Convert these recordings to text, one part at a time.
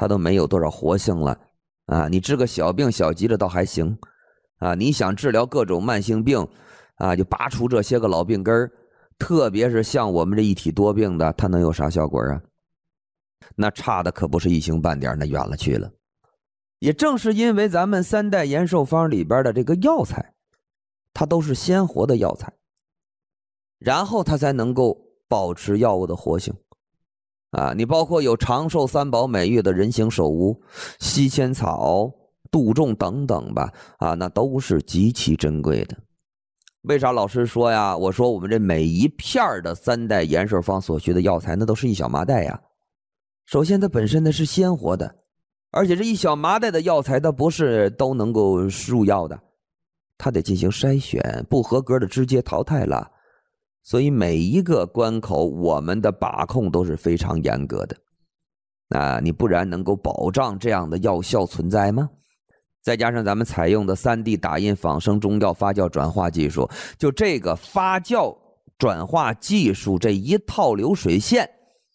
它都没有多少活性了啊。你治个小病小疾的倒还行啊，你想治疗各种慢性病啊，就拔除这些个老病根，特别是像我们这一体多病的，它能有啥效果啊？那差的可不是一星半点，那远了去了。也正是因为咱们三代延寿方里边的这个药材，它都是鲜活的药材，然后它才能够保持药物的活性啊。你包括有长寿三宝美玉的人形首乌、西千草、杜仲等等吧啊，那都是极其珍贵的。为啥老师说呀？我说我们这每一片的三代延寿方所需的药材，那都是一小麻袋呀。首先它本身呢是鲜活的，而且这一小麻袋的药材它不是都能够入药的，它得进行筛选，不合格的直接淘汰了。所以每一个关口我们的把控都是非常严格的。那你不然能够保障这样的药效存在吗？再加上咱们采用的 3D 打印仿生中药发酵转化技术，就这个发酵转化技术这一套流水线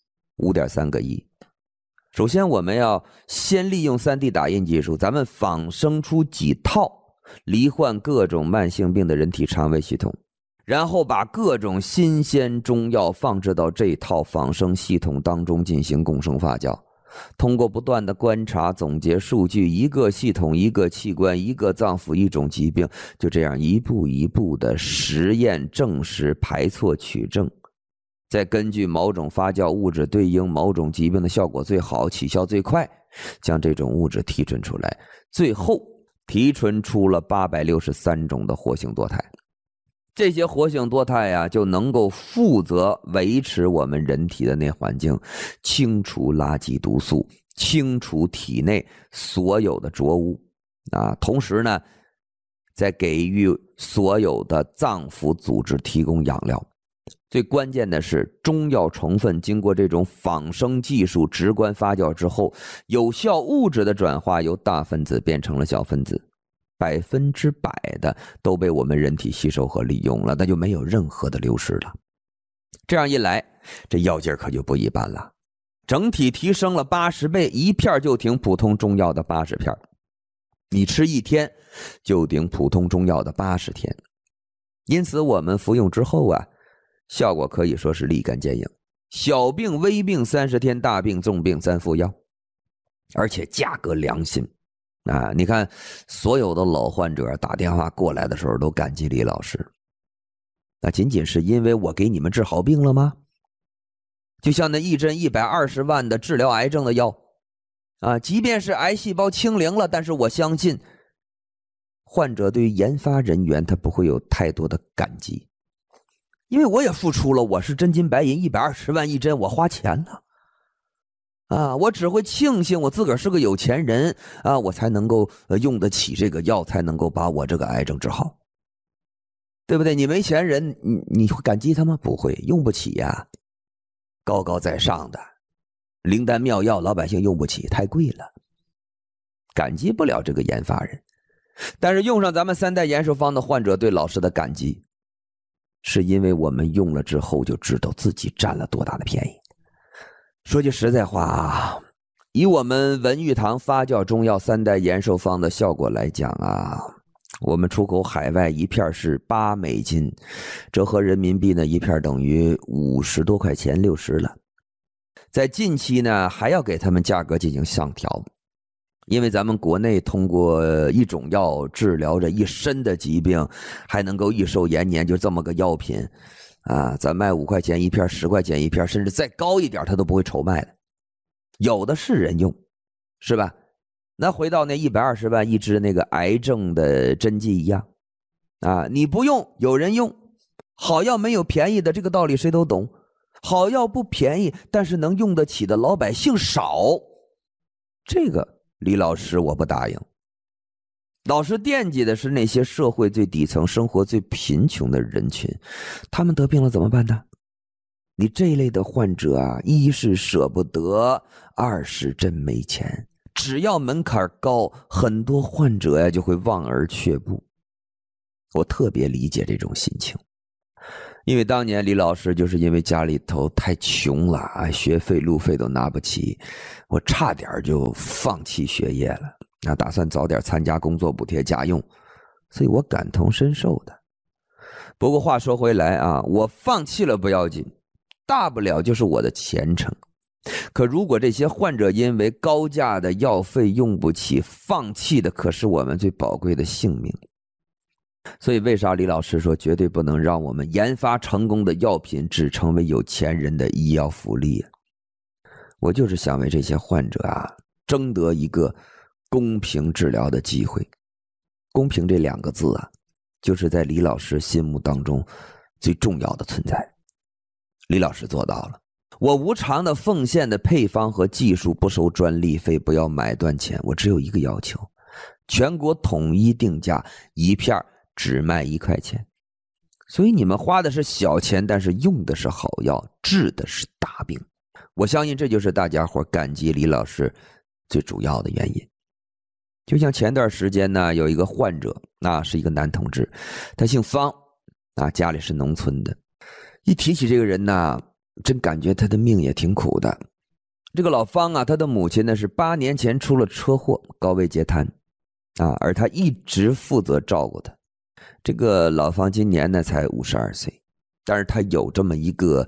5.3个亿。首先我们要先利用 3D 打印技术，咱们仿生出几套罹患各种慢性病的人体肠胃系统，然后把各种新鲜中药放置到这套仿生系统当中进行共生发酵。通过不断的观察总结数据，一个系统一个器官一个脏腑一种疾病，就这样一步一步的实验证实排错取证，再根据某种发酵物质对应某种疾病的效果最好起效最快，将这种物质提纯出来，最后提纯出了863种的活性多肽。这些活性多肽呀，就能够负责维持我们人体的内环境，清除垃圾毒素，清除体内所有的浊物啊。同时呢，再给予所有的脏腑组织提供养料。最关键的是，中药成分经过这种仿生技术直观发酵之后，有效物质的转化由大分子变成了小分子，100%的都被我们人体吸收和利用了，那就没有任何的流失了。这样一来，这药劲可就不一般了，整体提升了80倍，一片就顶普通中药的80片，你吃1天就顶普通中药的80天。因此我们服用之后啊，效果可以说是立竿见影，小病微病30天，大病重病3副药，而且价格良心啊！你看所有的老患者打电话过来的时候都感激李老师，那仅仅是因为我给你们治好病了吗？就像那一针120万的治疗癌症的药啊，即便是癌细胞清零了，但是我相信患者对于研发人员他不会有太多的感激，因为我也付出了，我是真金白银120万一针，我花钱了啊，我只会庆幸我自个儿是个有钱人啊，我才能够用得起这个药，才能够把我这个癌症治好，对不对？你没钱人，你会感激他吗？不会，用不起呀。高高在上的灵丹妙药，老百姓用不起，太贵了，感激不了这个研发人。但是用上咱们3代延寿方的患者对老师的感激，是因为我们用了之后就知道自己占了多大的便宜。说句实在话啊，以我们文玉堂发酵中药3代延寿方的效果来讲啊，我们出口海外一片是8美金，折合人民币呢，一片等于50多块钱，60了。在近期呢，还要给他们价格进行上调，因为咱们国内通过一种药治疗着一身的疾病，还能够益寿延年，就这么个药品啊，咱卖5块钱一片，10块钱一片，甚至再高一点他都不会愁卖的，有的是人用，是吧？那回到那120万一支那个癌症的针剂一样啊，你不用有人用，好药没有便宜的，这个道理谁都懂，好药不便宜，但是能用得起的老百姓少，这个李老师我不答应。老师惦记的是那些社会最底层生活最贫穷的人群，他们得病了怎么办呢？你这一类的患者啊，一是舍不得，二是真没钱，只要门槛高，很多患者呀就会望而却步。我特别理解这种心情， 因为当年李老师就是因为家里头太穷了啊，学费路费都拿不起，我差点就放弃学业了，打算早点参加工作补贴家用，所以我感同身受的。不过话说回来啊，我放弃了不要紧，大不了就是我的前程。可如果这些患者因为高价的药费用不起，放弃的可是我们最宝贵的性命。所以为啥李老师说绝对不能让我们研发成功的药品只成为有钱人的医药福利？我就是想为这些患者啊争得一个公平治疗的机会。公平这2个字啊，就是在李老师心目当中最重要的存在。李老师做到了。我无偿的奉献的配方和技术，不收专利费，不要买断钱，我只有一个要求，全国统一定价，一片只卖1块钱。所以你们花的是小钱，但是用的是好药，治的是大病。我相信这就是大家伙感激李老师最主要的原因。就像前段时间呢，有一个患者，是一个男同志，他姓方，家里是农村的。一提起这个人呢，真感觉他的命也挺苦的。这个老方啊，他的母亲呢是8年前出了车祸，高位截瘫而他一直负责照顾他。这个老方今年呢才52岁，但是他有这么一个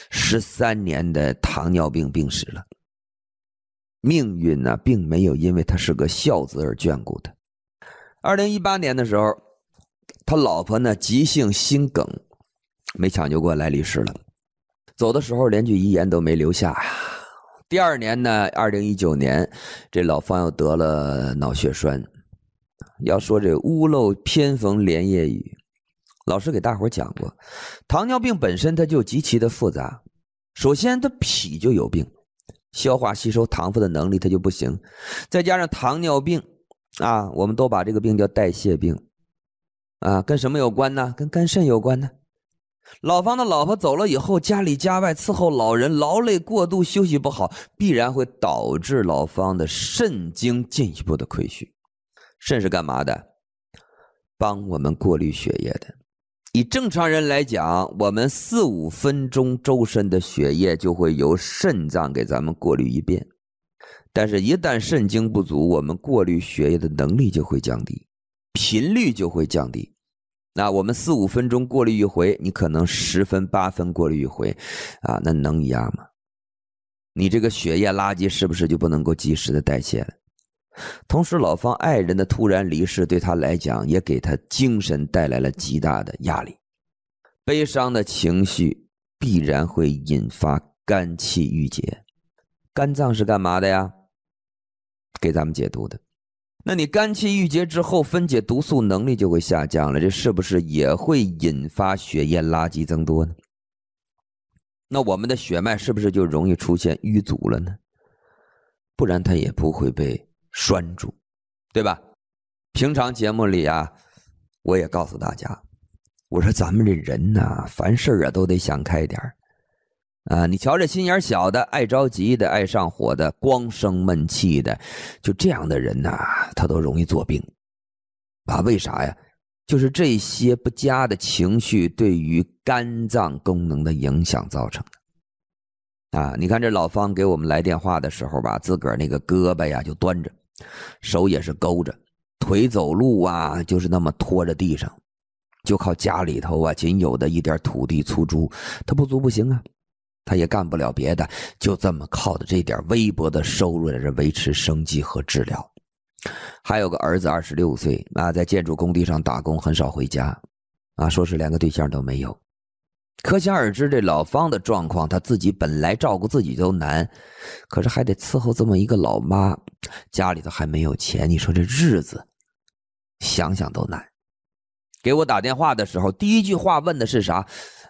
13年的糖尿病病史了。命运呢并没有因为他是个孝子而眷顾他。2018年的时候，他老婆呢急性心梗，没抢救过来离世了。走的时候连句遗言都没留下呀。第2年呢，2019年，这老方又得了脑血栓。要说这屋漏偏逢连夜雨，老师给大伙讲过，糖尿病本身它就极其的复杂。首先它脾就有病，消化吸收糖分的能力它就不行，再加上糖尿病我们都把这个病叫代谢病跟什么有关呢？跟肝肾有关呢。老方的老婆走了以后，家里家外伺候老人，劳累过度，休息不好，必然会导致老方的肾经进一步的亏虚。肾是干嘛的？帮我们过滤血液的。以正常人来讲，我们4-5分钟周身的血液就会由肾脏给咱们过滤一遍，但是一旦肾精不足，我们过滤血液的能力就会降低，频率就会降低。那我们4-5分钟过滤一回，你可能10分8分过滤一回那能一样吗？你这个血液垃圾是不是就不能够及时的代谢了？同时老方爱人的突然离世对他来讲也给他精神带来了极大的压力。悲伤的情绪必然会引发肝气郁结。肝脏是干嘛的呀？给咱们解毒的。那你肝气郁结之后，分解毒素能力就会下降了，这是不是也会引发血液垃圾增多呢？那我们的血脉是不是就容易出现淤阻了呢？不然它也不会被拴住，对吧？平常节目里我也告诉大家，我说咱们这人凡事都得想开点你瞧这心眼小的，爱着急的，爱上火的，光生闷气的，就这样的人他都容易做病为啥呀？就是这些不佳的情绪对于肝脏功能的影响造成的你看这老方给我们来电话的时候自个儿那个胳膊就端着，手也是勾着，腿走路就是那么拖着地上，就靠家里头仅有的一点土地粗猪，他不足不行他也干不了别的，就这么靠着这点微薄的收入在这维持生计和治疗。还有个儿子26岁在建筑工地上打工，很少回家说是连个对象都没有。可想而知这老方的状况，他自己本来照顾自己都难，可是还得伺候这么一个老妈，家里头还没有钱，你说这日子想想都难。给我打电话的时候，第一句话问的是啥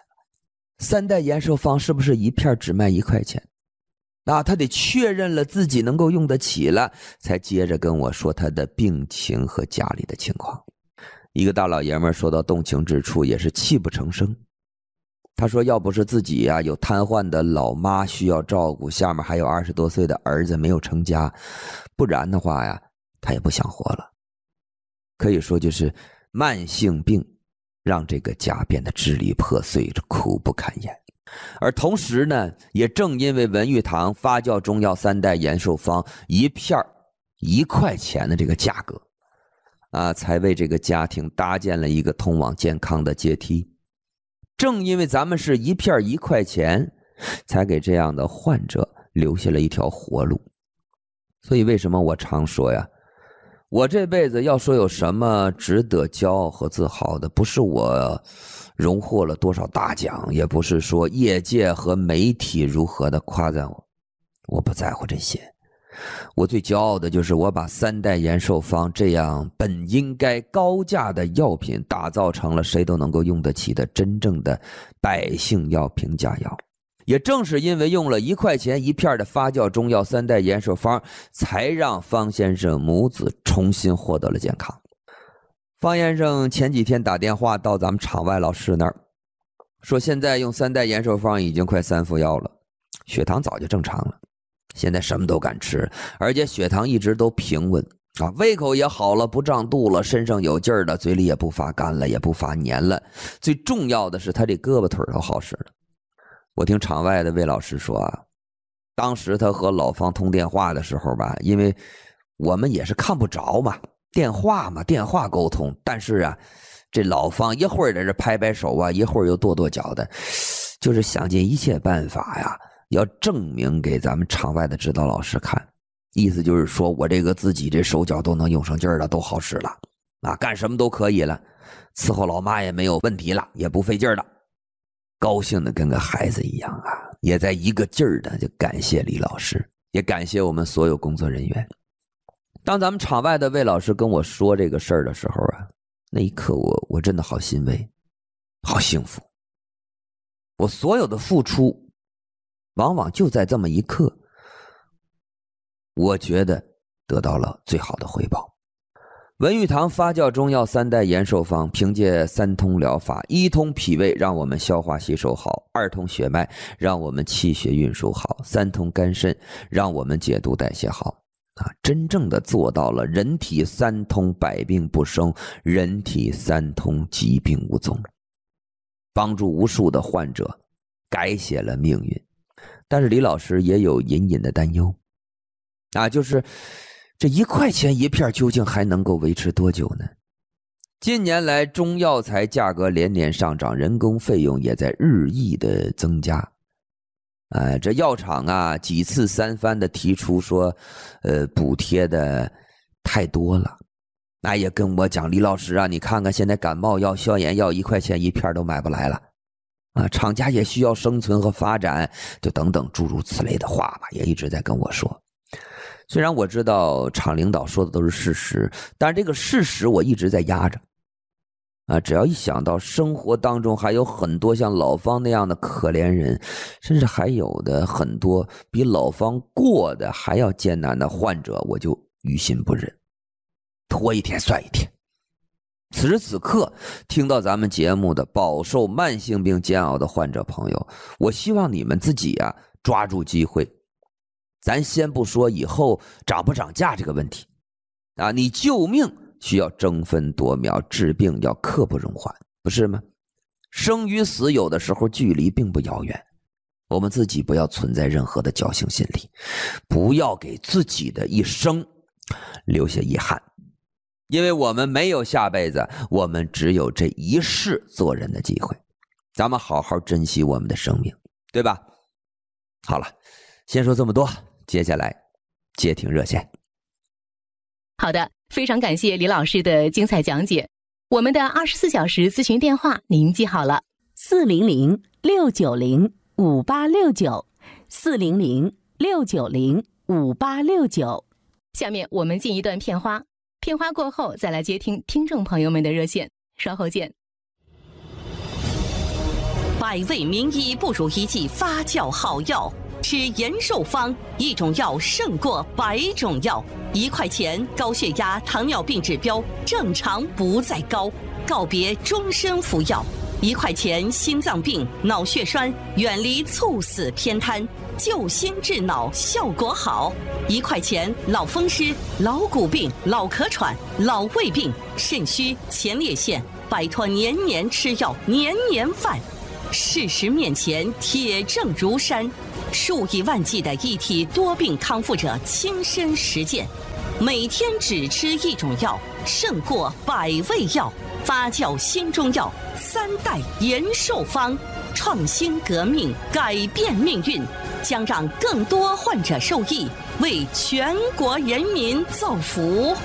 ？3代延寿方是不是一片只卖1块钱？他得确认了自己能够用得起了，才接着跟我说他的病情和家里的情况。一个大老爷们说到动情之处，也是泣不成声。他说要不是自己有瘫痪的老妈需要照顾，下面还有20多岁的儿子没有成家，不然的话他也不想活了。可以说就是慢性病让这个家变得支离破碎，苦不堪言。而同时呢，也正因为文玉堂发酵中药3代延寿方一片1块钱的这个价格才为这个家庭搭建了一个通往健康的阶梯。正因为咱们是一片1块钱，才给这样的患者留下了一条活路。所以为什么我常说呀，我这辈子要说有什么值得骄傲和自豪的，不是我荣获了多少大奖，也不是说业界和媒体如何的夸赞我不在乎这些。我最骄傲的就是我把3代延寿方这样本应该高价的药品打造成了谁都能够用得起的真正的百姓药平价药。也正是因为用了1块钱一片的发酵中药3代延寿方，才让方先生母子重新获得了健康。方先生前几天打电话到咱们场外老师那儿，说现在用3代延寿方已经快3副药了，血糖早就正常了，现在什么都敢吃，而且血糖一直都平稳胃口也好了，不胀肚了，身上有劲儿了，嘴里也不发干了，也不发黏了，最重要的是他这胳膊腿都好使了。我听场外的魏老师说当时他和老方通电话的时候吧，因为我们也是看不着嘛，电话沟通，但是这老方一会儿在这拍拍手一会儿又跺跺脚的，就是想尽一切办法要证明给咱们场外的指导老师看，意思就是说我这个自己这手脚都能用上劲儿了，都好使了干什么都可以了，伺候老妈也没有问题了，也不费劲儿了，高兴的跟个孩子一样也在一个劲儿的就感谢李老师，也感谢我们所有工作人员。当咱们场外的魏老师跟我说这个事儿的时候那一刻我真的好欣慰，好幸福。我所有的付出往往就在这么一刻，我觉得得到了最好的回报。文玉堂发酵中药3代延寿方，凭借3通疗法，1通脾胃让我们消化吸收好，2通血脉让我们气血运输好，3通肝肾让我们解毒代谢好真正的做到了人体3通百病不生，人体3通疾病无踪，帮助无数的患者改写了命运。但是李老师也有隐隐的担忧就是这1块钱一片究竟还能够维持多久呢？近年来中药材价格连年上涨，人工费用也在日益的增加这药厂几次3番的提出说补贴的太多了，也跟我讲，李老师你看看现在感冒药消炎药1块钱一片都买不来了厂家也需要生存和发展，就等等诸如此类的话吧，也一直在跟我说。虽然我知道厂领导说的都是事实，但是这个事实我一直在压着只要一想到生活当中还有很多像老方那样的可怜人，甚至还有的很多比老方过的还要艰难的患者，我就于心不忍，拖一天算一天。此时此刻听到咱们节目的饱受慢性病煎熬的患者朋友，我希望你们自己抓住机会。咱先不说以后涨不涨价这个问题你救命需要争分夺秒，治病要刻不容缓，不是吗？生与死有的时候距离并不遥远，我们自己不要存在任何的侥幸心理，不要给自己的一生留下遗憾，因为我们没有下辈子，我们只有这一世做人的机会，咱们好好珍惜我们的生命，对吧？好了，先说这么多，接下来接听热线。 好的，非常感谢李老师的精彩讲解。我们的24小时咨询电话您记好了，400-690-5869 400-690-5869。下面我们进一段片花，片花过后再来接听听众朋友们的热线，稍后见。 百味名医不如一剂发酵好药，吃延寿方，一种药胜过100种药。1块钱，高血压、糖尿病指标正常不再高，告别终身服药。1块钱，心脏病、脑血栓远离猝死偏瘫，救心治脑效果好。1块钱，老风湿、老骨病、老咳喘、老胃病、肾虚、前列腺、 摆脱年年吃药、年年犯。事实面前，铁证如山，数以万计的一体多病康复者亲身实践，每天只吃一种药，胜过100味药。发酵新中药3代延寿方，创新革命，改变命运，将让更多患者受益，为全国人民造福。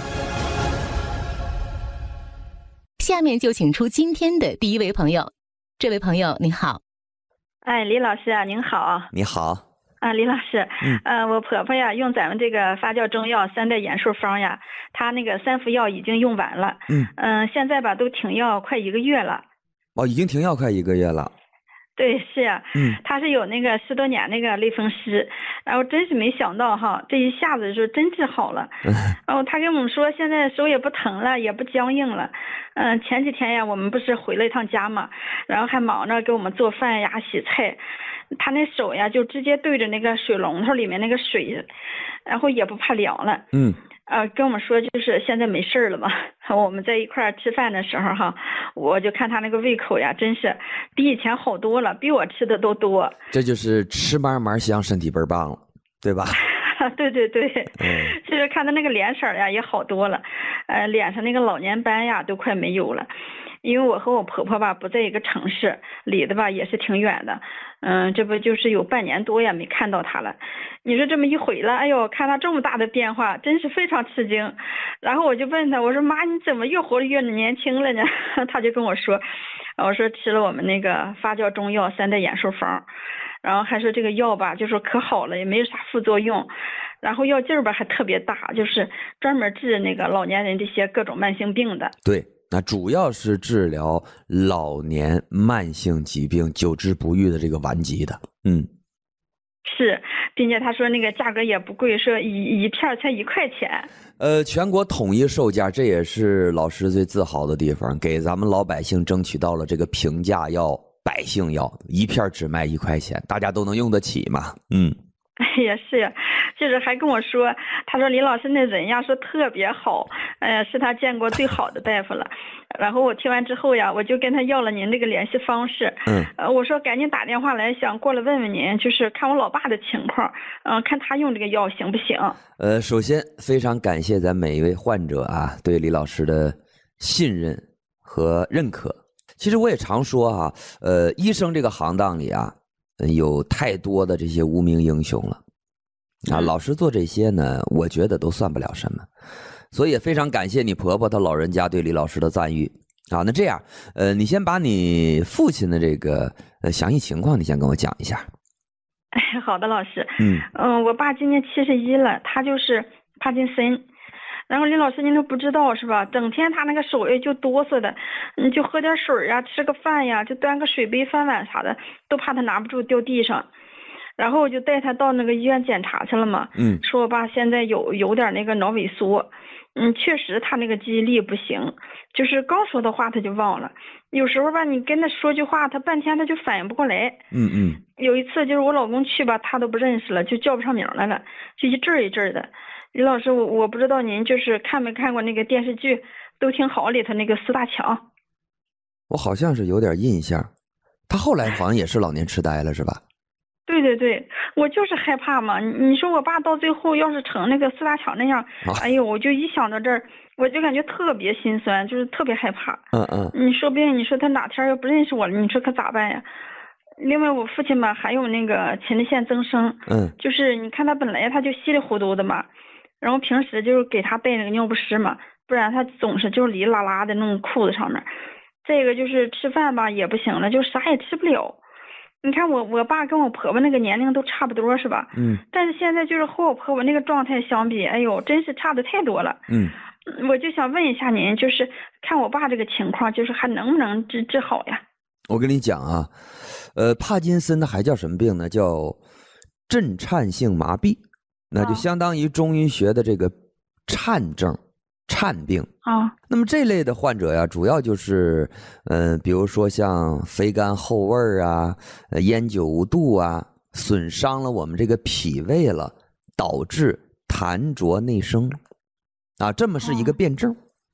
下面就请出今天的第一位朋友。这位朋友你好。 哎，李老师啊，您好。 你好。 李老师，我婆婆呀用咱们这个发酵中药3代延寿方呀，她那个3副药已经用完了。现在吧都停药快1个月了。 哦，已经停药快1个月了。 对，是呀。她是有那个10多年那个类风湿，然后真是没想到哈，这一下子就真治好了。然后她跟我们说，现在手也不疼了，也不僵硬了。前几天呀，我们不是回了一趟家嘛，然后还忙着给我们做饭呀、洗菜。他那手呀，就直接对着那个水龙头里面那个水，然后也不怕凉了。跟我们说就是现在没事了嘛。我们在一块儿吃饭的时候哈，我就看他那个胃口呀，真是比以前好多了，比我吃的都多。 这就是吃嘛嘛香，身体倍儿棒了，对吧？ 对对对，就是看他那个脸色呀也好多了，脸上那个老年斑呀都快没有了。因为我和我婆婆吧不在一个城市，离的吧也是挺远的，这不就是有半年多也没看到她了。你说这么一回来，哎呦，看她这么大的变化，真是非常吃惊。然后我就问她，我说妈，你怎么越活得越年轻了呢？她就跟我说，我说吃了我们那个发酵中药3代延寿方，然后还说这个药吧，就说可好了，也没有啥副作用。然后药劲儿吧还特别大，就是专门治那个老年人这些各种慢性病的。 对。那主要是治疗老年慢性疾病久治不愈的这个顽疾的。 是，并且他说那个价格也不贵，说一片才1块钱。 全国统一售价，这也是老师最自豪的地方，给咱们老百姓争取到了这个平价药、百姓药，一片只卖1块钱，大家都能用得起嘛。 也是，就是还跟我说，他说李老师那人呀说特别好，是他见过最好的大夫了。然后我听完之后呀，我就跟他要了您这个联系方式。我说赶紧打电话来，想过来问问您，就是看我老爸的情况，看他用这个药行不行。 首先非常感谢咱每一位患者啊对李老师的信任和认可。其实我也常说啊，医生这个行当里啊，有太多的这些无名英雄了啊！老师做这些呢，我觉得都算不了什么，所以也非常感谢你婆婆她老人家对李老师的赞誉啊。那这样，你先把你父亲的这个详细情况，你先跟我讲一下。 好的，老师。我爸今年71了，他就是帕金森。然后李老师您都不知道是吧？整天他那个手就哆嗦的，就喝点水呀，吃个饭呀，就端个水杯饭碗啥的，都怕他拿不住掉地上。然后我就带他到那个医院检查去了嘛。说我爸现在有点那个脑萎缩。确实他那个记忆力不行，就是刚说的话他就忘了。有时候吧，你跟他说句话，他半天他就反应不过来。有一次就是我老公去吧，他都不认识了，就叫不上名来了，就一阵一阵的。李老师，我不知道您就是看没看过那个电视剧《都挺好》里头那个4大强。 我好像是有点印象，他后来好像也是老年痴呆了，是吧？ 对对对，我就是害怕嘛。你说我爸到最后要是成那个4大强那样，哎呦，我就一想到这儿，我就感觉特别心酸，就是特别害怕。你说不定你说他哪天要不认识我了，你说可咋办呀？另外我父亲吧还有那个前列腺增生，就是你看他本来他就稀里糊涂的嘛。然后平时就是给他带那个尿不湿嘛，不然他总是就是哩啦啦的弄裤子上面。这个就是吃饭吧也不行了，就啥也吃不了。你看我爸跟我婆婆那个年龄都差不多是吧？但是现在就是和我婆婆那个状态相比，哎呦，真是差的太多了。我就想问一下您，就是看我爸这个情况，就是还能不能治好呀？ 我跟你讲啊，帕金森的还叫什么病呢？叫震颤性麻痹。那就相当于中医学的这个颤症、颤病那么这类的患者呀，主要就是比如说像肥甘厚味啊、烟酒无度啊，损伤了我们这个脾胃了，导致痰浊内生啊，这么是一个辩证。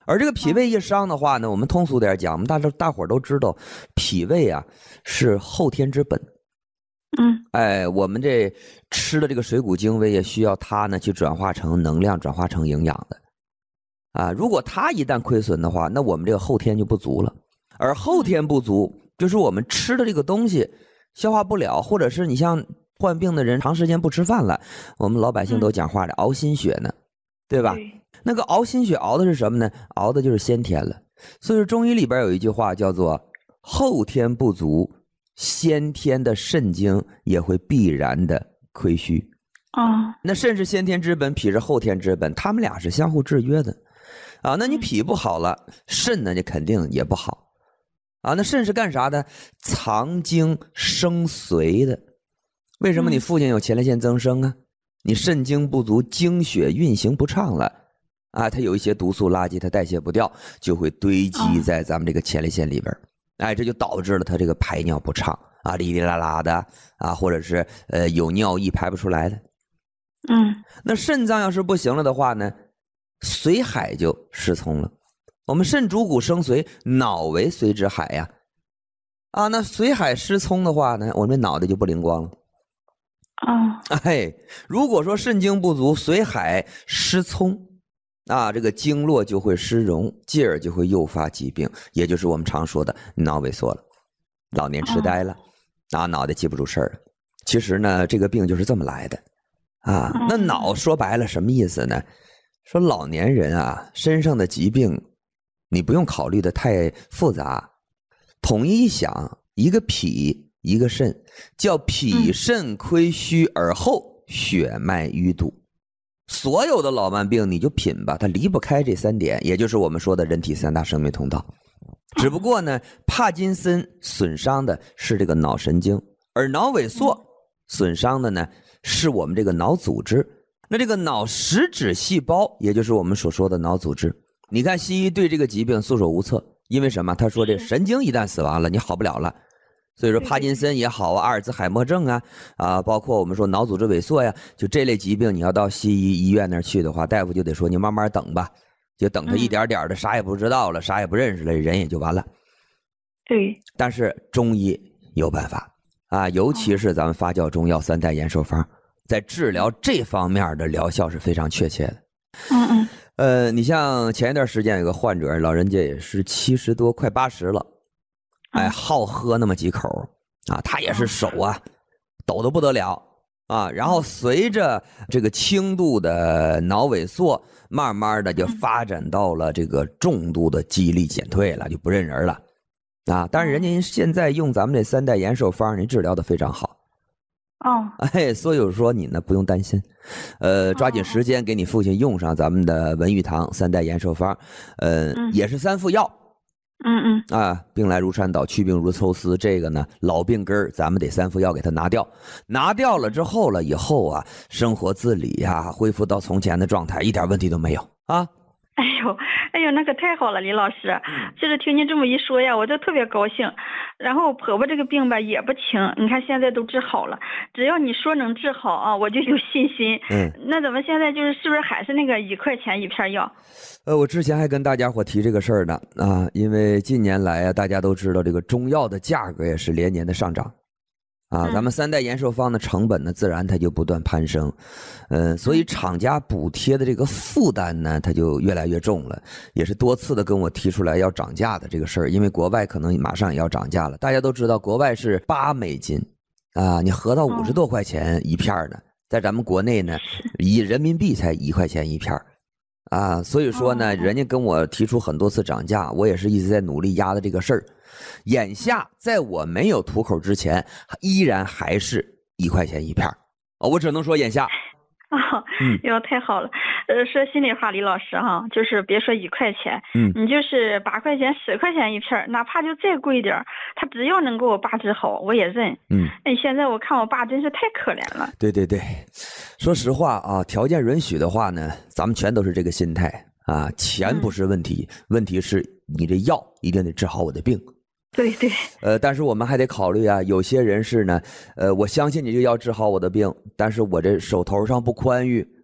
而这个脾胃一伤的话呢，我们通俗点讲，我们大伙儿都知道，脾胃啊是后天之本。我们这吃的这个水谷精微也需要它呢去转化成能量，转化成营养的。如果它一旦亏损的话，那我们这个后天就不足了。而后天不足，就是我们吃的这个东西消化不了，或者是你像患病的人长时间不吃饭了，我们老百姓都讲话的熬心血呢，对吧？那个熬心血熬的是什么呢？熬的就是先天了。所以说中医里边有一句话叫做后天不足，先天的肾精也会必然的亏虚。那肾是先天之本，脾是后天之本，他们俩是相互制约的。那你脾不好了，肾呢就肯定也不好。那肾是干啥的？藏精生髓的。为什么你父亲有前列腺增生啊？你肾精不足，精血运行不畅了它有一些毒素垃圾它代谢不掉，就会堆积在咱们这个前列腺里边。这就导致了它这个排尿不畅哩哩啦啦的或者是有尿意排不出来的。那肾脏要是不行了的话呢，髓海就失聪了。我们肾主骨生髓，脑为髓之海呀。那髓海失聪的话呢，我们脑袋就不灵光了。如果说肾精不足，髓海失聪这个经络就会失容，进而就会诱发疾病，也就是我们常说的脑萎缩了，老年痴呆了脑袋记不住事儿了。其实呢，这个病就是这么来的那脑说白了什么意思呢？说老年人身上的疾病你不用考虑的太复杂，统一想，一个脾一个肾，叫脾肾亏虚而后血脉淤堵。所有的老慢病你就品吧，它离不开这3点，也就是我们说的人体3大生命通道。只不过呢，帕金森损伤的是这个脑神经，而脑萎缩损伤的呢是我们这个脑组织。那这个脑实质细胞，也就是我们所说的脑组织，你看西医对这个疾病束手无策，因为什么？他说这神经一旦死亡了，你好不了了。所以说帕金森也好阿尔兹海默症包括我们说脑组织萎缩呀，就这类疾病你要到西医医院那儿去的话，大夫就得说你慢慢等吧，就等他一点点的啥也不知道了，啥也不认识了，人也就完了。 对。但是中医有办法尤其是咱们发酵中药3代延寿方，在治疗这方面的疗效是非常确切的。你像前一段时间有个患者，老人家也是70多快80了，好喝那么几口他也是手抖得不得了然后随着这个轻度的脑萎缩，慢慢的就发展到了这个重度的记忆力减退了，就不认人了但是人家现在用咱们这3代延寿方，人治疗的非常好所以说你呢不用担心，抓紧时间给你父亲用上咱们的文玉堂3代延寿方，也是3副药。病来如山倒，去病如抽丝，这个呢老病根咱们得3副药给它拿掉，拿掉了之后了以后生活自理恢复到从前的状态，一点问题都没有哎呦，那可太好了，李老师，就是听您这么一说呀，我就特别高兴。然后婆婆这个病吧也不轻，你看现在都治好了，只要你说能治好我就有信心。那怎么现在是不是还是那个1块钱1片药？ 我之前还跟大家伙提这个事儿呢因为近年来大家都知道这个中药的价格也是连年的上涨咱们3代延寿方的成本呢自然它就不断攀升，所以厂家补贴的这个负担呢它就越来越重了，也是多次的跟我提出来要涨价的这个事儿，因为国外可能马上也要涨价了。大家都知道国外是$8你合到50多块钱1片呢，在咱们国内呢以人民币才1块钱1片所以说呢人家跟我提出很多次涨价，我也是一直在努力压的这个事儿。眼下在我没有吐口之前依然还是1块钱1片我只能说眼下哟，太好了。说心里话，李老师就是别说1块钱，你就是8块钱10块钱1片，哪怕就再贵点，他只要能给我爸治好我也认。现在我看我爸真是太可怜了。 对，说实话条件允许的话呢，咱们全都是这个心态钱不是问题，问题是你这药一定得治好我的病。 对， 但是我们还得考虑有些人是呢，我相信你就要治好我的病，但是我这手头上不宽裕，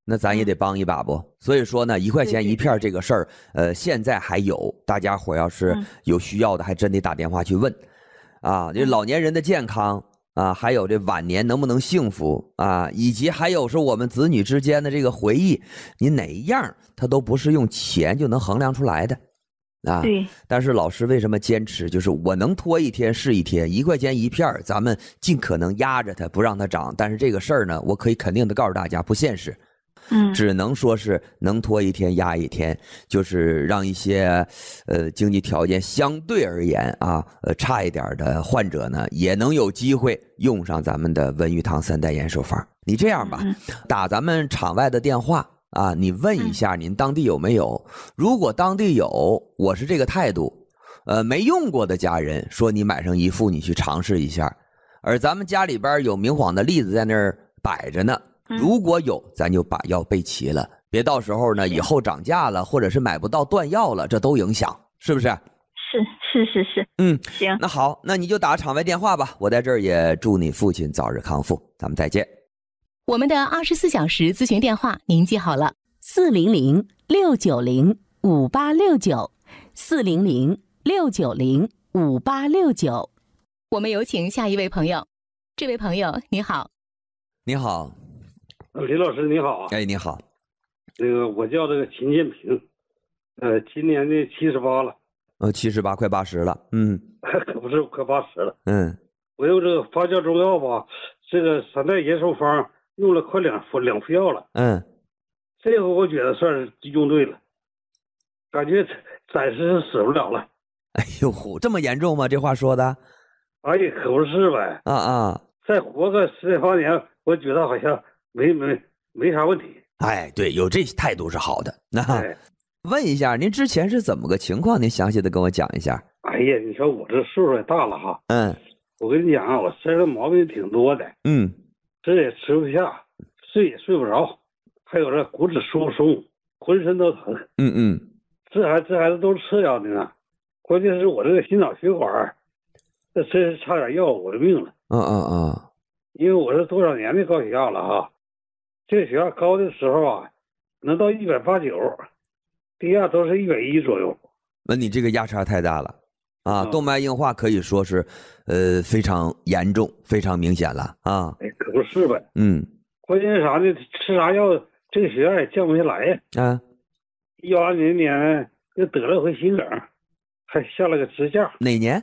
那咱也得帮一把不？所以说呢，1块钱1片这个事儿，现在还有，大家伙要是有需要的，还真得打电话去问。啊，这老年人的健康啊，还有这晚年能不能幸福啊，以及还有是我们子女之间的这个回忆，你哪一样它都不是用钱就能衡量出来的。啊， 对， 但是老师为什么坚持？就是我能拖一天是一天，1块钱1片，咱们尽可能压着它，不让它涨。但是这个事儿呢，我可以肯定的告诉大家，不现实。只能说是能拖一天压一天，就是让一些经济条件相对而言啊差一点的患者呢，也能有机会用上咱们的文玉堂3代延寿方。你这样吧，打咱们场外的电话。啊，你问一下您当地有没有？如果当地有，我是这个态度。没用过的家人说你买上1副，你去尝试一下。而咱们家里边有明晃的例子在那儿摆着呢，如果有，咱就把药备齐了，别到时候呢以后涨价了，或者是买不到断药了，这都影响，是不是？ 是。行。 那好，那你就打场外电话吧。我在这儿也祝你父亲早日康复，咱们再见。 我们的24小时咨询电话您记好了，400-690-5869，400-690-5869。我们有请下一位朋友。这位朋友你好。 你好， 李老师你好。 哎，你好。 我叫这个秦建平，今年的78了。 78快80了。 可不是快80了。我用这个发酵中药吧，这个3代延寿方用了快两副药了。这回我觉得算是用对了，感觉暂时死不了了。 哎呦，这么严重吗？这话说的？ 哎呀，可不是呗。再活个10、8年，我觉得好像没啥问题。 哎，对，有这态度是好的。问一下，您之前是怎么个情况？您详细的跟我讲一下。 哎呀，你说我这岁数也大了哈。我跟你讲啊，我身上毛病挺多的。吃也吃不下，睡也睡不着，还有这骨质疏松，浑身都疼。这孩子都是次要的呢，关键是我这个心脑血管，这真是差点要我的命了。因为我是多少年的高血压了哈，这个血压高的时候啊，能到189，低压都是110左右。 那你这个压差太大了啊！动脉硬化可以说是非常严重，非常明显了啊！ 哎，可不是呗。关键是啥呢？吃啥药这个血压也降不下来呀。18年又得了回心梗，还下了个支架。 哪年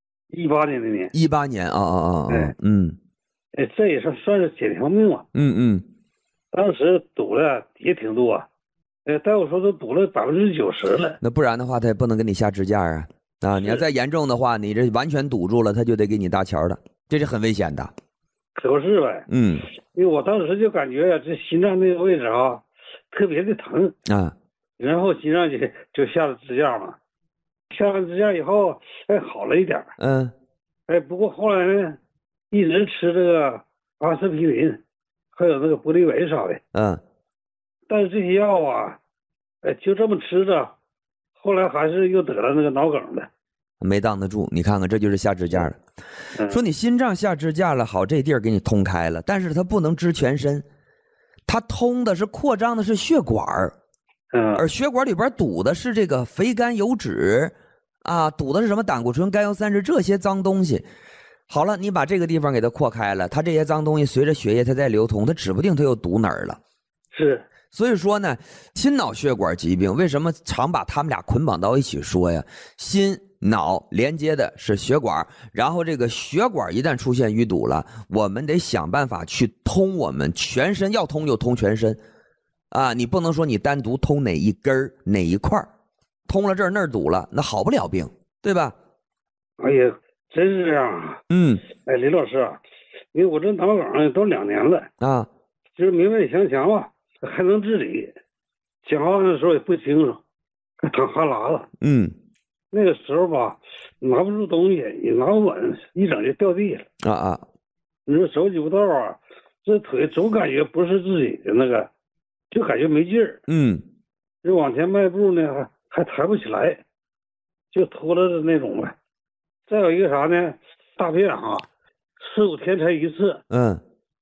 ？18年那年。 18年啊！ 这也算是捡条命了。当时堵了也挺多，大夫说都堵了90%了。 那不然的话，他也不能给你下支架啊！你要再严重的话，你这完全堵住了，他就得给你搭桥的，这是很危险的。 可不是呗。因为我当时就感觉这心脏那个位置啊，特别的疼啊。 然后心脏就下了支架嘛，下完支架以后，好了一点。不过后来呢，一直吃这个阿司匹林，还有那个玻利维啥的。但是这些药啊，就这么吃着，后来还是又得了那个脑梗的。 没挡得住，你看看，这就是下支架了。说你心脏下支架了，好，这地儿给你通开了，但是它不能支全身，它通的是扩张的是血管而血管里边堵的是这个肥甘油脂啊，堵的是什么胆固醇、甘油三酯这些脏东西。好了，你把这个地方给它扩开了，它这些脏东西随着血液它在流通，它指不定它又堵哪儿了。 是。 所以说呢，心脑血管疾病为什么常把他们俩捆绑到一起说呀？心脑连接的是血管，然后这个血管一旦出现淤堵了，我们得想办法去通我们全身，要通就通全身啊！你不能说你单独通哪一根哪一块，通了这儿那儿堵了，那好不了病，对吧？ 哎呀，真是这样啊。李老师啊，因为我这脑梗都2年了啊，就是明白想想吧，还能自理，讲话的时候也不清楚，还淌哈喇子。那个时候吧，拿不住东西，也拿不稳，一整就掉地了。你说走几步道啊，这腿总感觉不是自己的那个，就感觉没劲儿。这往前迈步呢，还抬不起来，就拖着的那种呗。再有一个啥呢？大便4、5天才一次。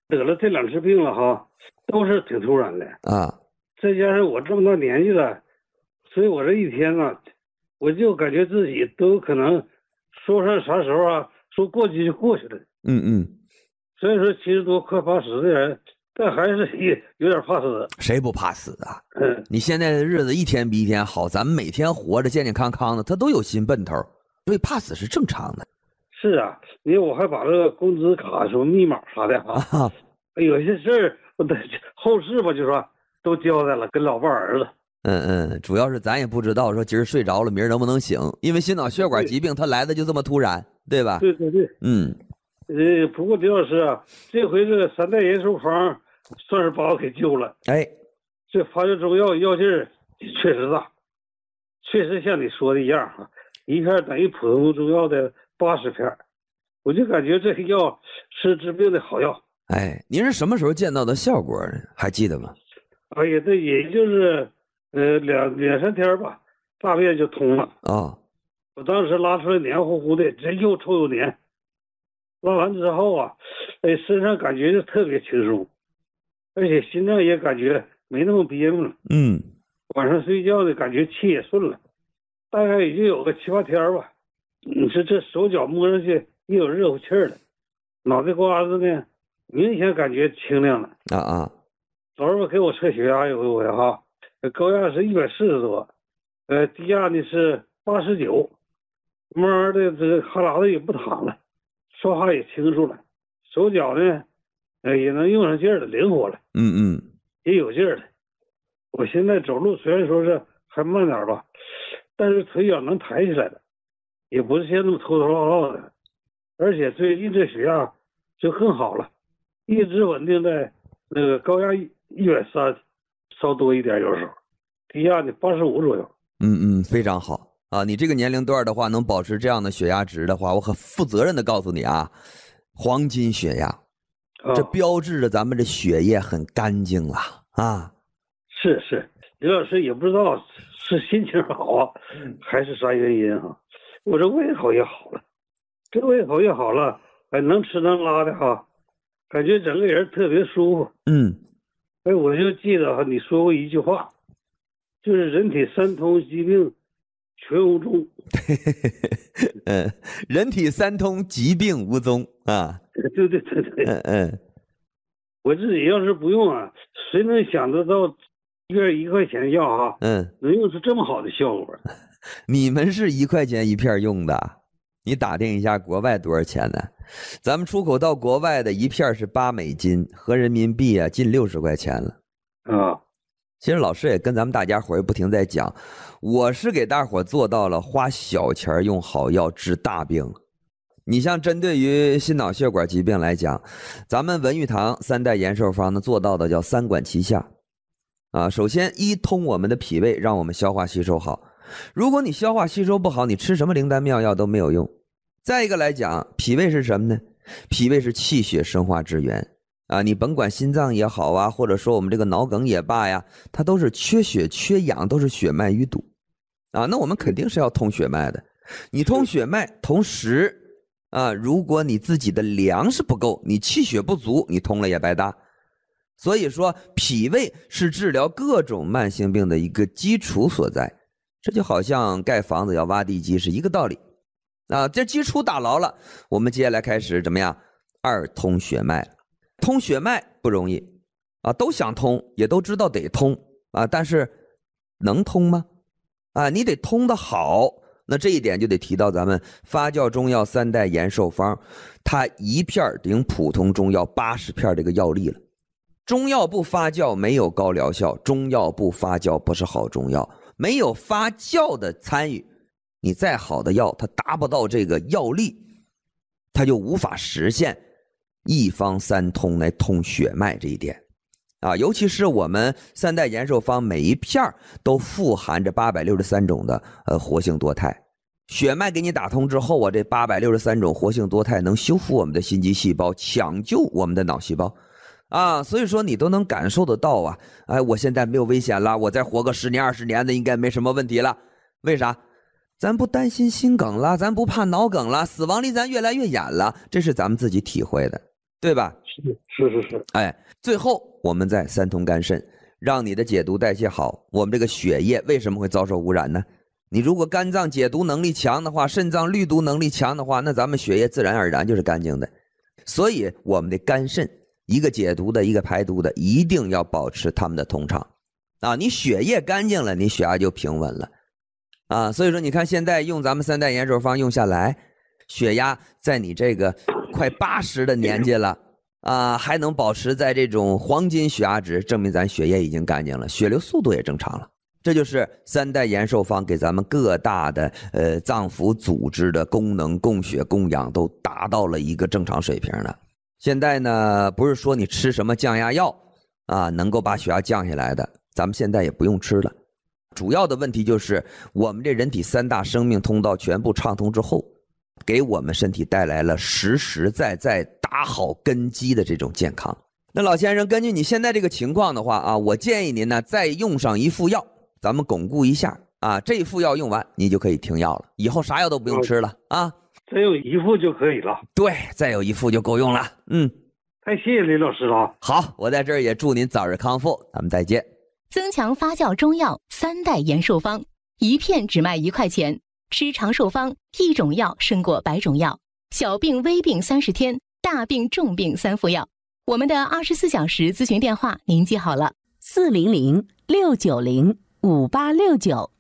得了这2次病了哈，都是挺突然的啊。 再加上我这么大年纪了，所以我这一天呢，我就感觉自己都有可能说上啥时候啊，说过去就过去了。所以说70多快80的人，但还是有点怕死。 谁不怕死啊？你现在的日子一天比一天好，咱们每天活着健健康康的，他都有新奔头，所以怕死是正常的。 是啊，因为我还把这个工资卡什么密码啥的啊，有些事儿后事吧，就说都交代了，跟老伴儿子。 主要是咱也不知道说今儿睡着了，明儿能不能醒，因为心脑血管疾病它来的就这么突然，对吧？ 对。不过李老师啊，这回这个3代延寿方算是把我给救了。这发酵中药药劲儿确实大，确实像你说的一样哈，一片等于普通中药的80片，我就感觉这个药是治病的好药。 您是什么时候见到的效果呢？还记得吗？ 哎呀，这也就是两3天吧，大便就通了啊。 我当时拉出来黏糊糊的，这又臭又黏。拉完之后啊，身上感觉就特别轻松，而且心脏也感觉没那么憋闷了。晚上睡觉的感觉气也顺了，大概已经有个7、8天吧。你说这手脚摸上去也有热乎气儿了，脑袋瓜子呢明显感觉清亮了。昨儿吧给我测血压有一回哈，高压是140多，低压呢是89，慢慢的这个哈喇子也不淌了，说话也清楚了，手脚呢也能用上劲儿了，灵活了。也有劲儿了。我现在走路虽然说是还慢点吧，但是腿脚能抬起来了，也不是现在那么拖拖拉拉的，而且最近这血压就更好了，一直稳定在那个高压130，稍多一点有时候，低压的85左右。 非常好啊！你这个年龄段的话，能保持这样的血压值的话，我很负责任的告诉你啊，黄金血压，这标志着咱们这血液很干净了啊。 是，李老师也不知道是心情好啊，还是啥原因啊？我这胃口也好了，这胃口也好了，能吃能拉的哈，感觉整个人特别舒服。我就记得你说过一句话，就是人体3通疾病全无踪。 人体3通疾病无踪啊。 对。我自己要是不用啊，谁能想得到一片1块钱的药哈，能用出这么好的效果？ 你们是1块钱一片用的，你打听一下国外多少钱呢？咱们出口到国外的一片是8美金，合人民币啊近60块钱了。其实老师也跟咱们大家伙也不停在讲，我是给大伙做到了花小钱用好药治大病。你像针对于心脑血管疾病来讲，咱们文玉堂3代延寿方呢做到的叫3管齐下啊。首先通我们的脾胃，让我们消化吸收好。如果你消化吸收不好，你吃什么灵丹妙药都没有用。再一个来讲，脾胃是什么呢？脾胃是气血生化之源啊。你甭管心脏也好啊，或者说我们这个脑梗也罢呀，它都是缺血缺氧，都是血脉淤堵啊。那我们肯定是要通血脉的。你通血脉，同时啊，如果你自己的粮食不够，你气血不足，你通了也白搭。所以说脾胃是治疗各种慢性病的一个基础所在，这就好像盖房子要挖地基是一个道理啊。这基础打牢了，我们接下来开始怎么样？2通血脉。通血脉不容易啊，都想通，也都知道得通啊，但是能通吗？啊，你得通得好。那这一点就得提到咱们发酵中药3代延寿方，它1片顶普通中药80片这个药力了。中药不发酵没有高疗效，中药不发酵不是好中药。没有发酵的参与，你再好的药它达不到这个药力，它就无法实现一方3通来通血脉这一点啊。尤其是我们3代延寿方每一片都富含着863种的活性多肽，血脉给你打通之后啊，这863种活性多肽能修复我们的心肌细胞，抢救我们的脑细胞啊。所以说你都能感受得到啊，我现在没有危险了，我再活个10年20年的应该没什么问题了。为啥？咱不担心心梗了，咱不怕脑梗了，死亡离咱越来越远了，这是咱们自己体会的对吧？ 是。 哎，最后我们再三通肝肾，让你的解毒代谢好。我们这个血液为什么会遭受污染呢？你如果肝脏解毒能力强的话，肾脏滤毒能力强的话，那咱们血液自然而然就是干净的。所以我们的肝肾，一个解毒的，一个排毒的，一定要保持它们的通畅啊！你血液干净了，你血压就平稳了啊！所以说，你看现在用咱们3代延寿方用下来，血压在你这个快80的年纪了啊，还能保持在这种黄金血压值，证明咱血液已经干净了，血流速度也正常了。这就是3代延寿方给咱们各大的脏腑组织的功能、供血、供氧都达到了一个正常水平了。现在呢，不是说你吃什么降压药啊能够把血压降下来的，咱们现在也不用吃了。主要的问题就是我们这人体3大生命通道全部畅通之后，给我们身体带来了实实在在打好根基的这种健康。那老先生，根据你现在这个情况的话啊，我建议您呢再用上一副药，咱们巩固一下啊。这副药用完，你就可以停药了，以后啥药都不用吃了啊。 再有一副就可以了。 对，再有一副就够用了。 太谢谢李老师了。 好，我在这儿也祝您早日康复，咱们再见。 增强发酵中药3代延寿方，一片只卖1块钱，吃长寿方，一种药胜过100种药，小病微病30天，大病重病3副药。我们的24小时咨询电话您记好了：400-690-5869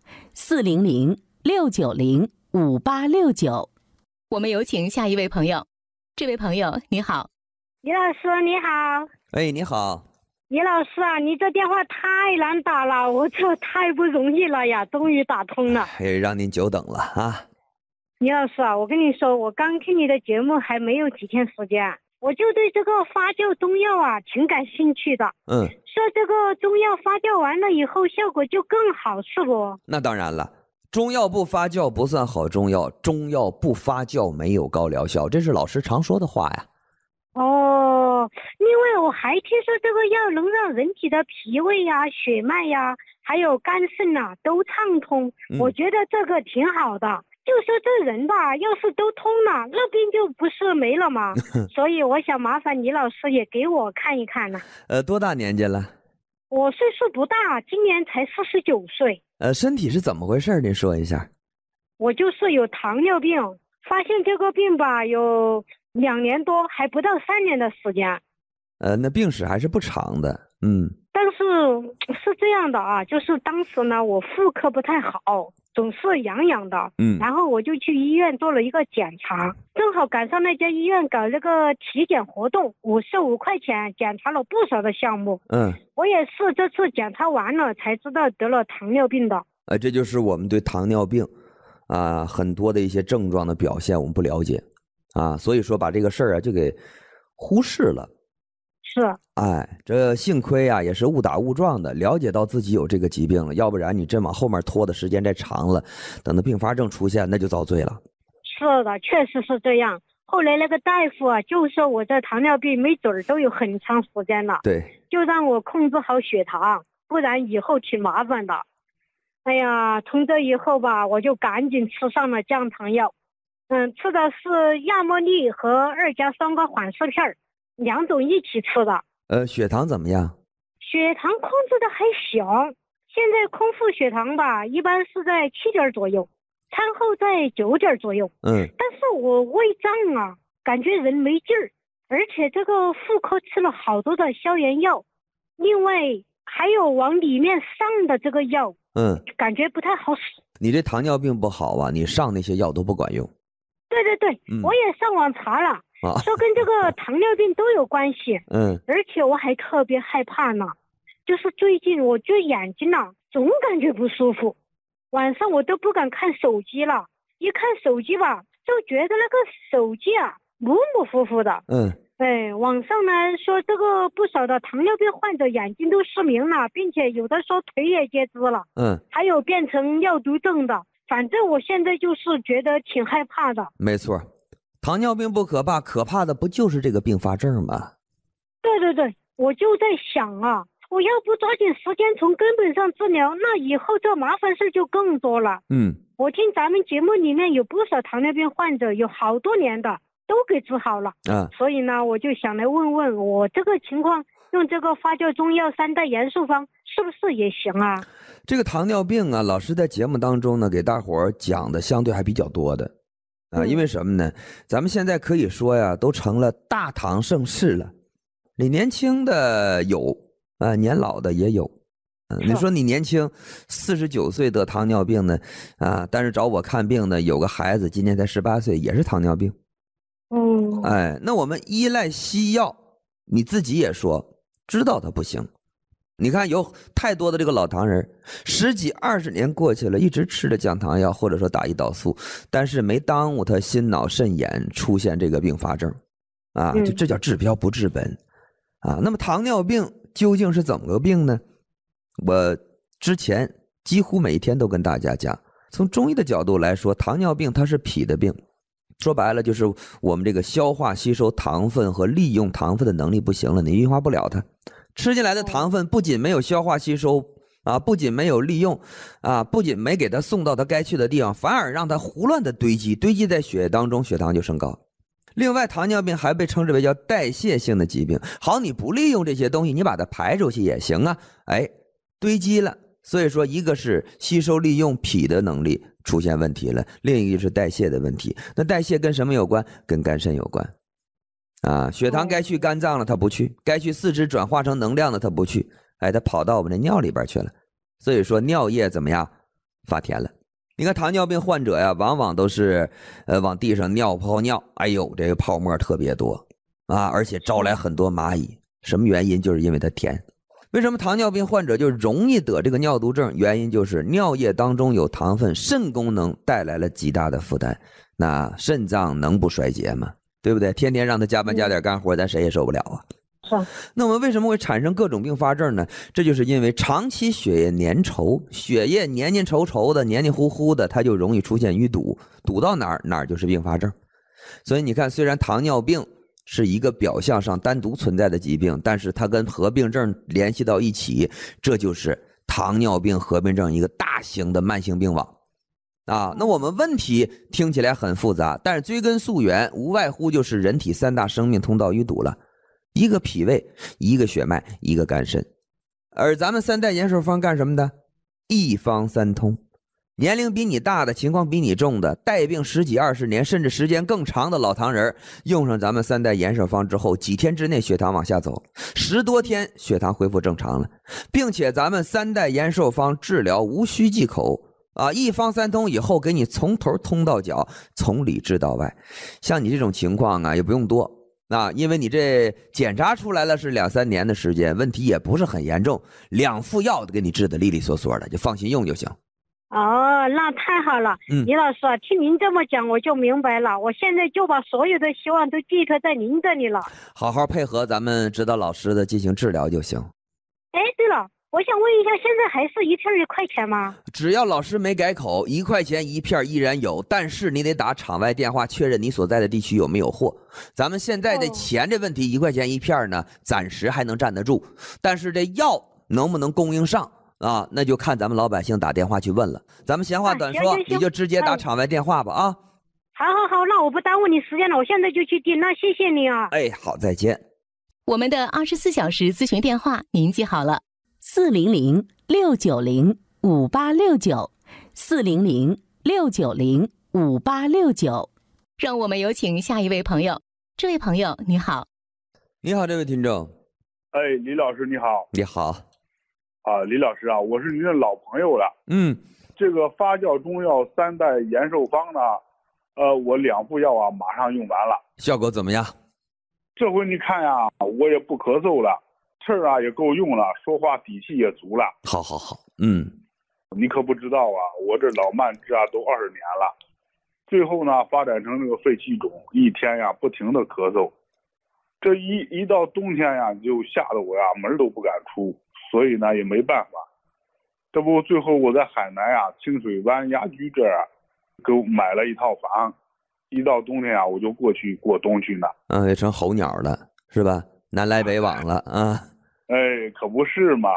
400-690-5869。我们有请下一位朋友。这位朋友你好。 李老师你好。 哎，你好。 李老师啊，你这电话太难打了，我这太不容易了呀，终于打通了。 让您久等了啊。 李老师啊，我跟你说，我刚听你的节目还没有几天时间，我就对这个发酵中药啊挺感兴趣的。说这个中药发酵完了以后效果就更好，是不？那当然了，中药不发酵不算好中药，中药不发酵没有高疗效，这是老师常说的话呀。 另外我还听说这个药能让人体的脾胃呀、血脉呀还有肝肾啊都畅通，我觉得这个挺好的。就说这人吧，要是都通了，那病就不是没了吗？所以我想麻烦李老师也给我看一看呢。 多大年纪了？ 我岁数不大，今年才49岁。 身体是怎么回事？您说一下。 我就是有糖尿病，发现这个病吧有2年多，还不到3年的时间。 那病史还是不长的。 但是是这样的啊，就是当时呢我妇科不太好，总是痒痒的。然后我就去医院做了一个检查，正好赶上那家医院搞那个体检活动，55块钱检查了不少的项目。我也是这次检查完了才知道得了糖尿病的。 这就是我们对糖尿病啊很多的一些症状的表现我们不了解啊，所以说把这个事儿啊就给忽视了。 是。 这幸亏啊也是误打误撞的了解到自己有这个疾病了，要不然你真往后面拖的时间再长了，等到并发症出现那就遭罪了。 是的，确实是这样。后来那个大夫啊就说我这糖尿病没准儿都有很长时间了。 对。 就让我控制好血糖，不然以后挺麻烦的。哎呀，从这以后吧，我就赶紧吃上了降糖药。吃的是亚莫利和2+双胍缓释片，2种一起吃的。 血糖怎么样？ 血糖控制的还行，现在空腹血糖吧，一般是在7点左右，餐后在9点左右。但是我胃胀啊，感觉人没劲儿，而且这个妇科吃了好多的消炎药，另外还有往里面上的这个药，感觉不太好使。 你这糖尿病不好啊，你上那些药都不管用。 对，我也上网查了，说跟这个糖尿病都有关系。而且我还特别害怕呢，就是最近我这眼睛啊总感觉不舒服，晚上我都不敢看手机了，一看手机吧就觉得那个手机啊模模糊糊的。网上呢说这个不少的糖尿病患者眼睛都失明了，并且有的说腿也截肢了。还有变成尿毒症的。反正我现在就是觉得挺害怕的。 没错，糖尿病不可怕，可怕的不就是这个并发症吗？ 对，我就在想啊，我要不抓紧时间从根本上治疗，那以后这麻烦事就更多了。我听咱们节目里面有不少糖尿病患者有好多年的， 都给治好了。所以呢，我就想来问问我这个情况，用这个发酵中药3代延寿方是不是也行啊？ 这个糖尿病啊，老师在节目当中呢，给大伙儿讲的相对还比较多的因为什么呢？咱们现在可以说呀，都成了大糖盛世了。你年轻的有年老的也有。你说你年轻49岁得糖尿病呢但是找我看病呢，有个孩子今年才18岁，也是糖尿病。那我们依赖西药，你自己也说知道它不行。你看有太多的这个老糖人，10几20年过去了，一直吃着降糖药或者说打胰岛素，但是没耽误他心脑肾眼出现这个并发症就这叫治标不治本那么糖尿病究竟是怎么个病呢？我之前几乎每一天都跟大家讲，从中医的角度来说，糖尿病它是脾的病，说白了就是我们这个消化吸收糖分和利用糖分的能力不行了，你运化不了它，吃进来的糖分不仅没有消化吸收不仅没有利用不仅没给它送到它该去的地方，反而让它胡乱的堆积在血液当中，血糖就升高。另外，糖尿病还被称之为叫代谢性的疾病。好，你不利用这些东西，你把它排出去也行堆积了。所以说，一个是吸收利用脾的能力出现问题了，另一个是代谢的问题。那代谢跟什么有关？跟肝肾有关血糖该去肝脏了它不去，该去四肢转化成能量的它不去，它跑到我们的尿里边去了。所以说尿液怎么样？发甜了。你看糖尿病患者呀，往往都是往地上尿泡尿，这个泡沫特别多而且招来很多蚂蚁。什么原因？就是因为它甜。为什么糖尿病患者就容易得这个尿毒症？原因就是尿液当中有糖分，肾功能带来了极大的负担。那肾脏能不衰竭吗？对不对？天天让他加班加点干活，咱谁也受不了那我们为什么会产生各种并发症呢？这就是因为长期血液粘稠，血液黏黏稠稠的，黏黏糊糊的，它就容易出现淤堵，堵到哪儿就是并发症。所以你看，虽然糖尿病是一个表象上单独存在的疾病，但是它跟合并症联系到一起，这就是糖尿病合并症一个大型的慢性病网那我们问题听起来很复杂，但是追根溯源，无外乎就是人体3大生命通道淤堵了，一个脾胃，一个血脉，一个肝肾。而咱们3代延寿方干什么的？一方三通。年龄比你大的，情况比你重的，带病10几20年甚至时间更长的老糖人，用上咱们3代延寿方之后，几天之内血糖往下走，10多天血糖恢复正常了，并且咱们3代延寿方治疗无需忌口一方三通以后，给你从头通到脚，从里治到外。像你这种情况也不用多因为你这检查出来了是2、3年的时间，问题也不是很严重，2副药都给你治得利利索索的，就放心用就行。 那太好了。李老师听您这么讲我就明白了，我现在就把所有的希望都寄托在您这里了。好好配合咱们指导老师的进行治疗就行。 对了，我想问一下，现在还是一片1块钱吗？ 只要老师没改口，1块钱1片依然有，但是你得打场外电话确认你所在的地区有没有货。咱们现在的钱这问题，1块钱1片呢，暂时还能站得住，但是这药能不能供应上那就看咱们老百姓打电话去问了。咱们闲话短说， 行你就直接打场外电话吧好，那我不耽误你时间了，我现在就去订。那谢谢你好，再见。 我们的24小时咨询电话您记好了，400-690-5869，400-690-5869。让我们有请下一位朋友。这位朋友你好。 你好，这位听众。 李老师你好。 你好。 李老师我是您的老朋友了。这个发酵中药3代延寿方呢，我2副药马上用完了。 效果怎么样？ 这回你看我也不咳嗽了，气儿也够用了，说话底气也足了。 好。 你可不知道我这老慢支都20年了，最后呢发展成这个肺气肿，一天不停的咳嗽，这一到冬天就吓得我门都不敢出，所以呢也没办法。这不最后我在海南清水湾鸭居这儿给我买了一套房，一到冬天我就过去过冬去呢。 也成候鸟了是吧？南来北往了可不是嘛。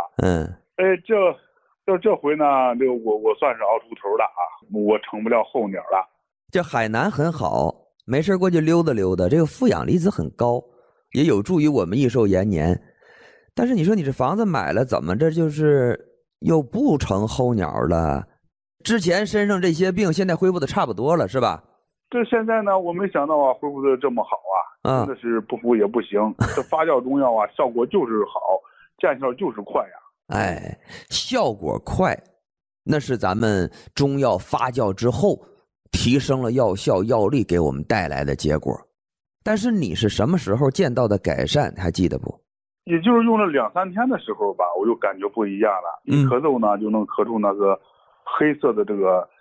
这回呢，这个我算是熬出头了我成不了候鸟了。 这海南很好， 没事过去溜达溜达，这个负氧离子很高，也有助于我们益寿延年。但是你说你这房子买了，怎么这就是又不成候鸟了？之前身上这些病现在恢复的差不多了，是吧？ 这现在呢，我没想到啊，恢复的这么好啊，真的是不服也不行。这发酵中药啊，效果就是好，见效就是快呀。 哎，效果快，那是咱们中药发酵之后提升了药效药力给我们带来的结果。但是你是什么时候见到的改善，还记得不？ 也就是用了2、3天的时候吧，我就感觉不一样了。一咳嗽呢，就能咳出那个黑色的这个